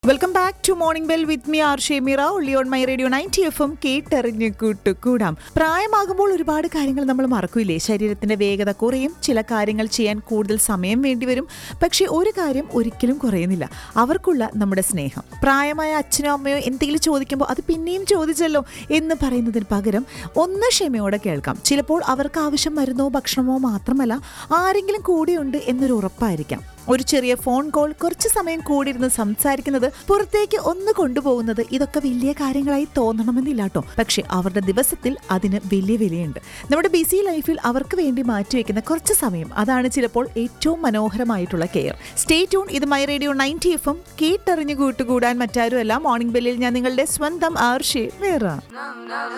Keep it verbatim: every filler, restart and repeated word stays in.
Welcome back to morning bell with me R Shemeera only on my radio ninety F M കേട്ടറിഞ്ഞ് കൂട്ടുകൂടാം. പ്രായമാകുമ്പോൾ ഒരുപാട് കാര്യങ്ങൾ നമ്മൾ മറക്കൂലേ? ശരീരത്തിന്റെ വേഗത കുറയും, ചില കാര്യങ്ങൾ ചെയ്യാൻ കൂടുതൽ സമയം വേണ്ടിവരും. പക്ഷെ ഒരു കാര്യം ഒരിക്കലും കുറയുന്നില്ല, അവർക്കുള്ള നമ്മുടെ സ്നേഹം. പ്രായമായ അച്ഛനോ അമ്മയോ എന്തെങ്കിലും ചോദിക്കുമ്പോൾ അത് പിന്നെയും ചോദിച്ചല്ലോ എന്ന് പറയുന്നതിന് പകരം ഒന്ന് ക്ഷമയോടെ കേൾക്കാം. ചിലപ്പോൾ അവർക്ക് ആവശ്യം മരുന്നോ ഭക്ഷണമോ മാത്രമല്ല, ആരെങ്കിലും കൂടെയുണ്ട് എന്നൊരു ഉറപ്പായിരിക്കാം. ഒരു ചെറിയ ഫോൺ കോൾ, കുറച്ച് സമയം കൂടിയിരുന്ന് സംസാരിക്കുന്നത്, പുറത്തേക്ക് ഒന്ന് കൊണ്ടുപോകുന്നത്, ഇതൊക്കെ വലിയ കാര്യങ്ങളായി തോന്നണമെന്നില്ല കേട്ടോ. പക്ഷെ അവരുടെ ദിവസത്തിൽ അതിന് വലിയ വിലയുണ്ട്. നമ്മുടെ ബിസി ലൈഫിൽ അവർക്ക് വേണ്ടി മാറ്റിവെക്കുന്ന കുറച്ച് സമയം, അതാണ് ചിലപ്പോൾ ഏറ്റവും മനോഹരമായിട്ടുള്ള കെയർ. Stay tune. ഇത് my radio ninety F M കേട്ടറിഞ്ഞു കൂട്ടുകൂടാൻ മറ്റാരുമല്ല, മോർണിംഗ് ബെല്ലിൽ ഞാൻ നിങ്ങളുടെ സ്വന്തം ആർഷേ വേറെ.